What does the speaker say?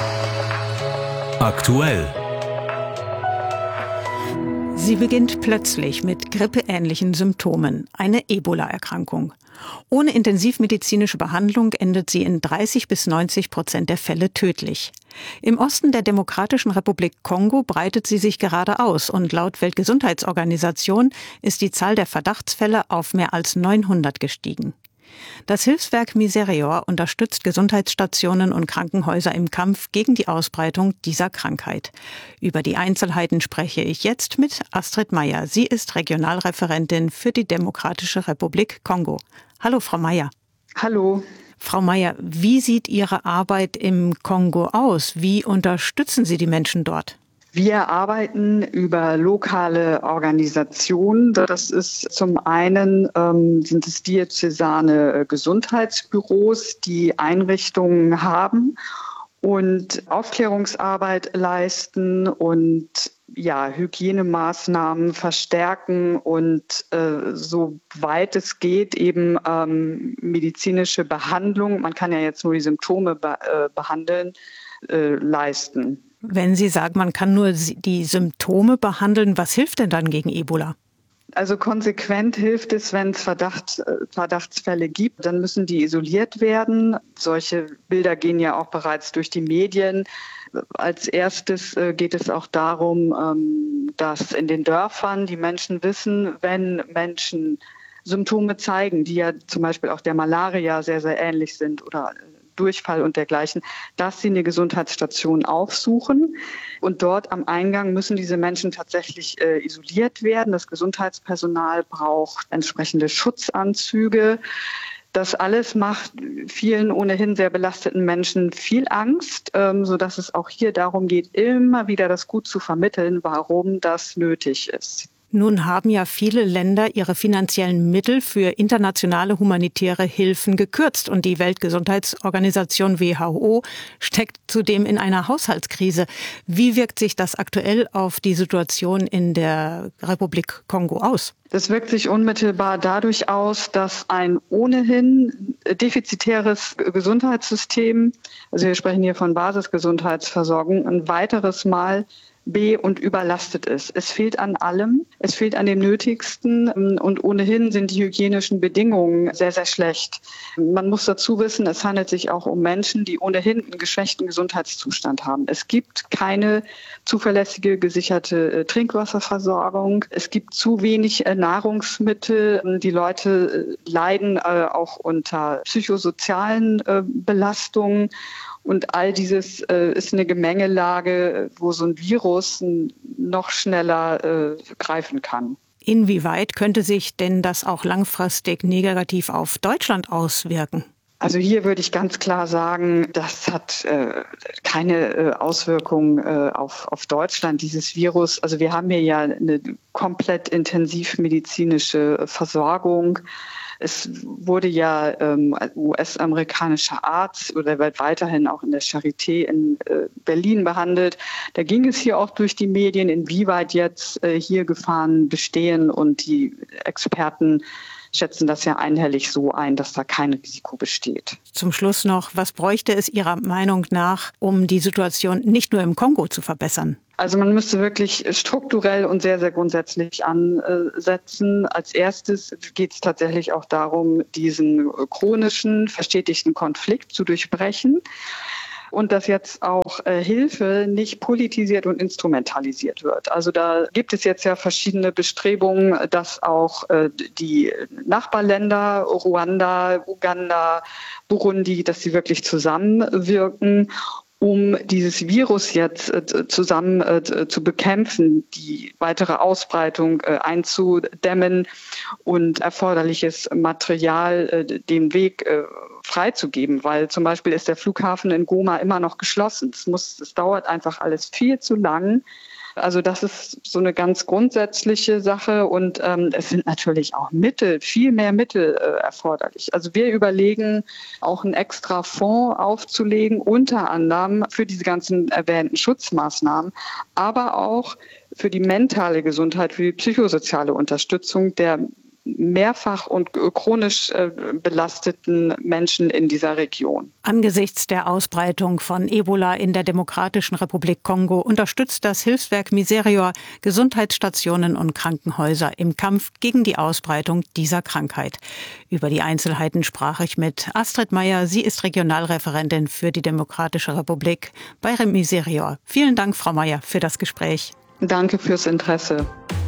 Aktuell. Sie beginnt plötzlich mit grippeähnlichen Symptomen, eine Ebola-Erkrankung. Ohne intensivmedizinische Behandlung endet sie in 30-90% der Fälle tödlich. Im Osten der Demokratischen Republik Kongo breitet sie sich gerade aus und laut Weltgesundheitsorganisation ist die Zahl der Verdachtsfälle auf mehr als 900 gestiegen. Das Hilfswerk Miserior unterstützt Gesundheitsstationen und Krankenhäuser im Kampf gegen die Ausbreitung dieser Krankheit. Über die Einzelheiten spreche ich jetzt mit Astrid Meyer. Sie ist Regionalreferentin für die Demokratische Republik Kongo. Hallo, Frau Meyer. Hallo. Frau Meyer, wie sieht Ihre Arbeit im Kongo aus? Wie unterstützen Sie die Menschen dort? Wir arbeiten über lokale Organisationen. Das ist zum einen sind es diözesane Gesundheitsbüros, die Einrichtungen haben und Aufklärungsarbeit leisten und Hygienemaßnahmen verstärken und soweit es geht eben medizinische Behandlung, man kann ja jetzt nur die Symptome behandeln, leisten. Wenn Sie sagen, man kann nur die Symptome behandeln, was hilft denn dann gegen Ebola? Also konsequent hilft es, wenn es Verdachtsfälle gibt, dann müssen die isoliert werden. Solche Bilder gehen ja auch bereits durch die Medien. Als erstes geht es auch darum, dass in den Dörfern die Menschen wissen, wenn Menschen Symptome zeigen, die ja zum Beispiel auch der Malaria sehr, sehr ähnlich sind oder Durchfall und dergleichen, dass sie eine Gesundheitsstation aufsuchen. Und dort am Eingang müssen diese Menschen tatsächlich isoliert werden. Das Gesundheitspersonal braucht entsprechende Schutzanzüge. Das alles macht vielen ohnehin sehr belasteten Menschen viel Angst, sodass es auch hier darum geht, immer wieder das gut zu vermitteln, warum das nötig ist. Nun haben ja viele Länder ihre finanziellen Mittel für internationale humanitäre Hilfen gekürzt und die Weltgesundheitsorganisation WHO steckt zudem in einer Haushaltskrise. Wie wirkt sich das aktuell auf die Situation in der Republik Kongo aus? Das wirkt sich unmittelbar dadurch aus, dass ein ohnehin defizitäres Gesundheitssystem, also wir sprechen hier von Basisgesundheitsversorgung, ein weiteres Mal und überlastet ist. Es fehlt an allem, es fehlt an dem Nötigsten und ohnehin sind die hygienischen Bedingungen sehr, sehr schlecht. Man muss dazu wissen, es handelt sich auch um Menschen, die ohnehin einen geschwächten Gesundheitszustand haben. Es gibt keine zuverlässige, gesicherte Trinkwasserversorgung. Es gibt zu wenig Nahrungsmittel. Die Leute leiden auch unter psychosozialen Belastungen. Und all dieses ist eine Gemengelage, wo so ein Virus noch schneller greifen kann. Inwieweit könnte sich denn das auch langfristig negativ auf Deutschland auswirken? Also hier würde ich ganz klar sagen, das hat keine Auswirkung auf Deutschland, dieses Virus. Also wir haben hier ja eine komplett intensivmedizinische Versorgung. Es wurde ja US-amerikanischer Arzt oder wird weiterhin auch in der Charité in Berlin behandelt. Da ging es hier auch durch die Medien, inwieweit jetzt hier Gefahren bestehen. Und die Experten schätzen das ja einhellig so ein, dass da kein Risiko besteht. Zum Schluss noch, was bräuchte es Ihrer Meinung nach, um die Situation nicht nur im Kongo zu verbessern? Also man müsste wirklich strukturell und sehr, sehr grundsätzlich ansetzen. Als erstes geht es tatsächlich auch darum, diesen chronischen, verstetigten Konflikt zu durchbrechen. Und dass jetzt auch Hilfe nicht politisiert und instrumentalisiert wird. Also da gibt es jetzt ja verschiedene Bestrebungen, dass auch die Nachbarländer, Ruanda, Uganda, Burundi, dass sie wirklich zusammenwirken, um dieses Virus jetzt zusammen zu bekämpfen, die weitere Ausbreitung einzudämmen und erforderliches Material den Weg freizugeben, weil zum Beispiel ist der Flughafen in Goma immer noch geschlossen. Es dauert einfach alles viel zu lang. Also das ist so eine ganz grundsätzliche Sache und es sind natürlich auch viel mehr Mittel erforderlich. Also wir überlegen, auch einen extra Fonds aufzulegen, unter anderem für diese ganzen erwähnten Schutzmaßnahmen, aber auch für die mentale Gesundheit, für die psychosoziale Unterstützung der mehrfach und chronisch belasteten Menschen in dieser Region. Angesichts der Ausbreitung von Ebola in der Demokratischen Republik Kongo unterstützt das Hilfswerk Miserior Gesundheitsstationen und Krankenhäuser im Kampf gegen die Ausbreitung dieser Krankheit. Über die Einzelheiten sprach ich mit Astrid Meyer. Sie ist Regionalreferentin für die Demokratische Republik bei Miserior. Vielen Dank, Frau Meyer, für das Gespräch. Danke fürs Interesse.